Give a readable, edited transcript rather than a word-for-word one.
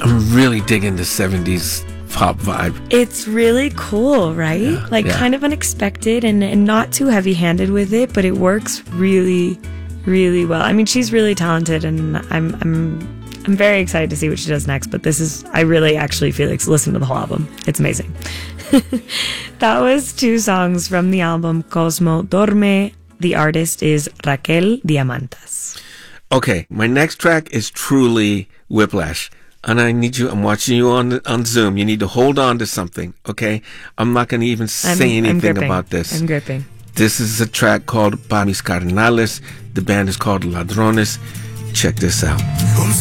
I'm really digging the 70s pop vibe. It's really cool, right? Yeah, kind of unexpected and not too heavy-handed with it, but it works really, really well. I mean, she's really talented, and I'm very excited to see what she does next. But I really actually feel like listen to the whole album. It's amazing. That was 2 songs from the album Cosmo Dorme. The artist is Raquel Diamantas. Okay, my next track is truly whiplash. And I'm watching you on Zoom. You need to hold on to something, okay? I'm not going to even say anything about this. I'm gripping. This is a track called Pa Mis Carnales. The band is called Ladrones. Check this out.